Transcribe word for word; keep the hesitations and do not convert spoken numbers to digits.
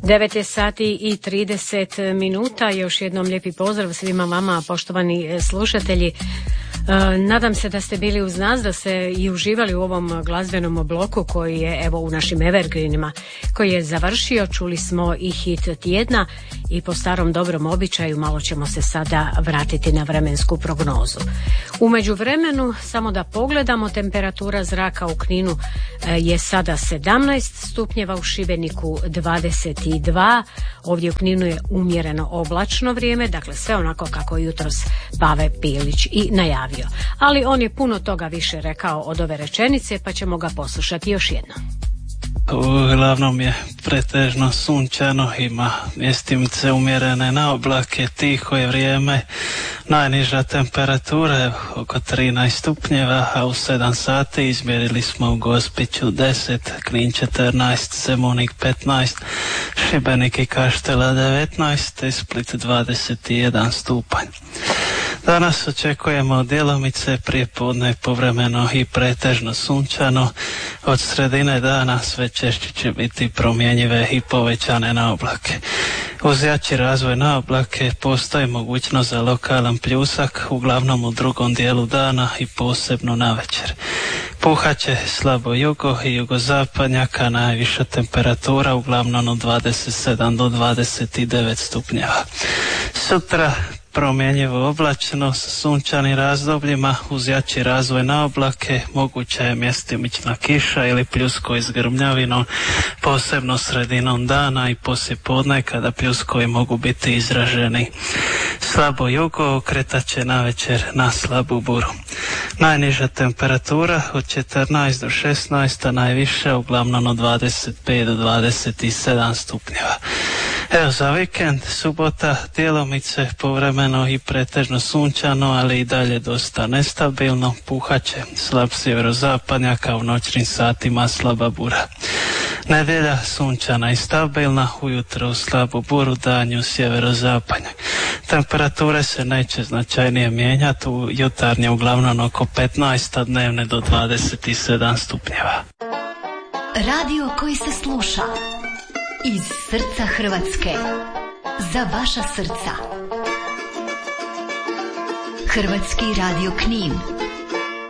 devet je sati i trideset minuta. Još jednom lijepi pozdrav svima vama, poštovani slušatelji. Nadam se da ste bili uz nas, da ste i uživali u ovom glazbenom bloku koji je evo u našim evergreenima koji je završio. Čuli smo i hit tjedna i po starom dobrom običaju malo ćemo se sada vratiti na vremensku prognozu. U međuvremenu samo da pogledamo, temperatura zraka u Kninu je sada sedamnaest stupnjeva, u Šibeniku dvadeset dva, ovdje u Kninu je umjereno oblačno vrijeme, dakle sve onako kako jutros Pave Pilić i najavio. Ali on je puno toga više rekao od ove rečenice, pa ćemo ga poslušati još jednom. Uglavnom je pretežno sunčano, ima mjestimice umjerene na oblake, tiho je vrijeme, najniža temperatura je oko trinaest stupnjeva, a u sedam sati izmjerili smo u Gospiću deset, Knin četrnaest, Zemunik petnaest, Šibenik i Kaštela devetnaest, i Split dvadeset jedan stupanj. Danas očekujemo djelomice prijepodne povremeno i pretežno sunčano. Od sredine dana sve češće će biti promjenjive i povećane na oblake. Uz jači razvoj na oblake postoji mogućnost za lokalan pljusak, uglavnom u drugom dijelu dana i posebno navečer. Puhaće slabo jugo i jugozapadnjaka, najviša temperatura uglavnom od dvadeset sedam do dvadeset devet stupnjeva. Sutra promjenjivo oblačno s sunčanim razdobljima, uz jači razvoj na oblake, moguća je mjestimična kiša ili pljuskovi s grmljavinom, posebno sredinom dana i poslijepodne kada pljuskovi mogu biti izraženi. Slabo jugo okretat će navečer na slabu buru. Najniža temperatura od četrnaest do šesnaest, a najviša uglavnom od dvadeset pet do dvadeset sedam stupnjeva. Evo za vikend, subota, djelomice povremeno i pretežno sunčano, ali i dalje dosta nestabilno, puhaće slab sjeverozapadnjak, a u noćnim satima slaba bura. Nedjelja sunčana i stabilna, ujutro u slabu buru, danju sjeverozapadnjak. Temperature se neće značajnije mijenjati, u jutarnje uglavnom oko petnaest, a dnevne do dvadeset sedam stupnjeva. Radio koji se sluša iz srca Hrvatske, za vaša srca. Hrvatski radio Knin.